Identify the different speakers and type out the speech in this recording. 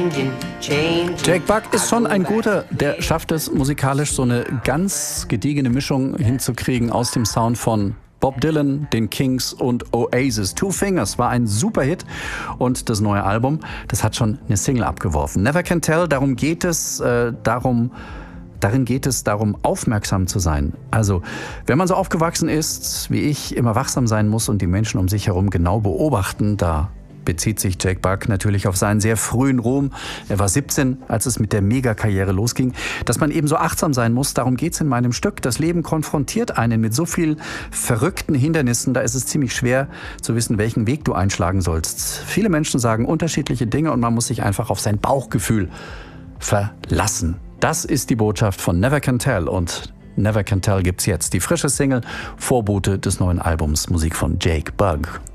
Speaker 1: Jake Buck ist schon ein guter, der schafft es musikalisch so eine ganz gediegene Mischung hinzukriegen aus dem Sound von Bob Dylan, den Kings und Oasis. Two Fingers war ein super Hit und das neue Album, das hat schon eine Single abgeworfen. Never Can Tell, darin geht es darum, aufmerksam zu sein. Also, wenn man so aufgewachsen ist, wie ich, immer wachsam sein muss und die Menschen um sich herum genau beobachten, da bezieht sich Jake Buck natürlich auf seinen sehr frühen Ruhm. Er war 17, als es mit der Megakarriere losging. Dass man eben so achtsam sein muss, darum geht's in meinem Stück. Das Leben konfrontiert einen mit so viel verrückten Hindernissen, da ist es ziemlich schwer zu wissen, welchen Weg du einschlagen sollst. Viele Menschen sagen unterschiedliche Dinge und man muss sich einfach auf sein Bauchgefühl verlassen. Das ist die Botschaft von Never Can Tell und Never Can Tell gibt's jetzt. Die frische Single, Vorbote des neuen Albums, Musik von Jake Buck.